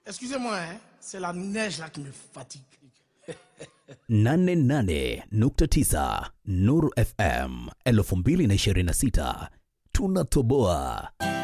Excusez-moi, hein, c'est la neige là qui me fatigue. 88.9 Nuru FM 2026 tunatoboa.